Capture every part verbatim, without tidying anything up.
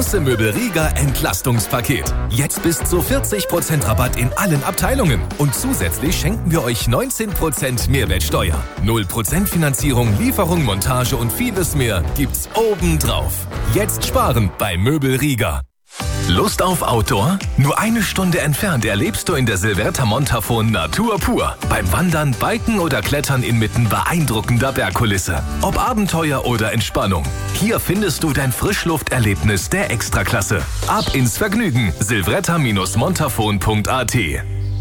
große Möbel Rieger Entlastungspaket. Jetzt bis zu vierzig Prozent Rabatt in allen Abteilungen. Und zusätzlich schenken wir euch neunzehn Prozent Mehrwertsteuer. null Prozent Finanzierung, Lieferung, Montage und vieles mehr gibt's obendrauf. Jetzt sparen bei Möbel Rieger. Lust auf Outdoor? Nur eine Stunde entfernt erlebst du in der Silverta Montafon Natur pur. Beim Wandern, Biken oder Klettern inmitten beeindruckender Bergkulisse. Ob Abenteuer oder Entspannung. Hier findest du dein Frischlufterlebnis der Extraklasse. Ab ins Vergnügen. silverta montafon punkt a t.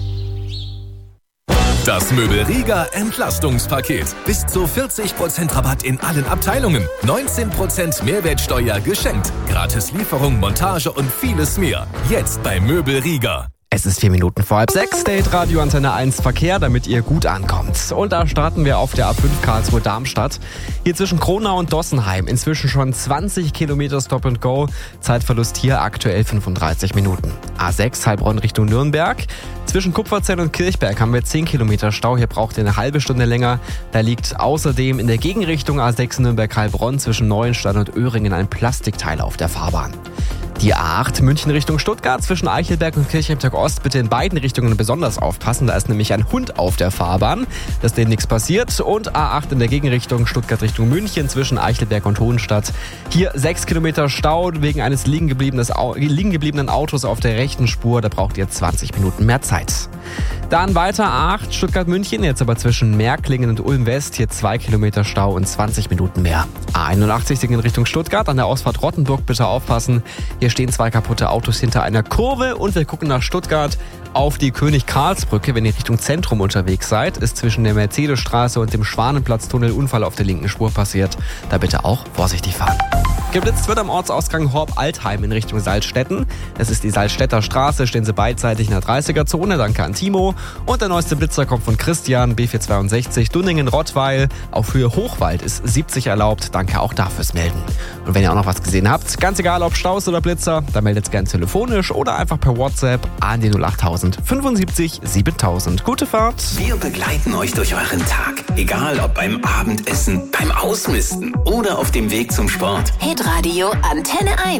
Das Möbel Rieger Entlastungspaket. Bis zu vierzig Prozent Rabatt in allen Abteilungen. neunzehn Prozent Mehrwertsteuer geschenkt. Gratis Lieferung, Montage und vieles mehr. Jetzt bei Möbel Rieger. Es ist vier Minuten vor halb sechs, Date Radio Antenne eins Verkehr, damit ihr gut ankommt. Und da starten wir auf der A fünf Karlsruhe-Darmstadt. Hier zwischen Kronau und Dossenheim. Inzwischen schon zwanzig Kilometer Stop and Go. Zeitverlust hier aktuell fünfunddreißig Minuten. A sechs Heilbronn Richtung Nürnberg. Zwischen Kupferzell und Kirchberg haben wir zehn Kilometer Stau. Hier braucht ihr eine halbe Stunde länger. Da liegt außerdem in der Gegenrichtung A sechs Nürnberg-Heilbronn zwischen Neuenstein und Öhringen ein Plastikteil auf der Fahrbahn. Die A acht München Richtung Stuttgart zwischen Eichelberg und Kirchheimtag Ost bitte in beiden Richtungen besonders aufpassen. Da ist nämlich ein Hund auf der Fahrbahn, dass dem nichts passiert. Und A acht in der Gegenrichtung Stuttgart Richtung München zwischen Eichelberg und Hohenstadt. Hier sechs Kilometer Stau wegen eines liegen gebliebenen Autos auf der rechten Spur. Da braucht ihr zwanzig Minuten mehr Zeit. Dann weiter A acht Stuttgart-München, jetzt aber zwischen Märklingen und Ulm-West. Hier zwei Kilometer Stau und zwanzig Minuten mehr. A einundachtzig in Richtung Stuttgart, an der Ausfahrt Rottenburg bitte aufpassen. Hier stehen zwei kaputte Autos hinter einer Kurve und wir gucken nach Stuttgart auf die König-Karls-Brücke. Wenn ihr Richtung Zentrum unterwegs seid, ist zwischen der Mercedesstraße und dem Schwanenplatztunnel Unfall auf der linken Spur passiert. Da bitte auch vorsichtig fahren. Geblitzt wird am Ortsausgang Horb-Altheim in Richtung Salzstetten. Es ist die Salzstädter Straße, stehen sie beidseitig in der dreißiger-Zone. Danke an Timo. Und der neueste Blitzer kommt von Christian, B vierhundertzweiundsechzig, Dunningen-Rottweil. Auf Höhe Hochwald ist siebzig erlaubt. Danke auch dafür's Melden. Und wenn ihr auch noch was gesehen habt, ganz egal ob Staus oder Blitzer, dann meldet es gerne telefonisch oder einfach per WhatsApp an die null achttausend fünfundsiebzig siebentausend. Gute Fahrt! Wir begleiten euch durch euren Tag. Egal ob beim Abendessen, beim Ausmisten oder auf dem Weg zum Sport. Hitradio Antenne eins.